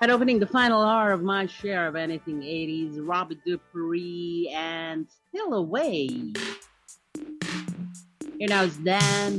And opening the final hour of my share of anything 80s, Robbie Dupree and Still Away. Here now is Dan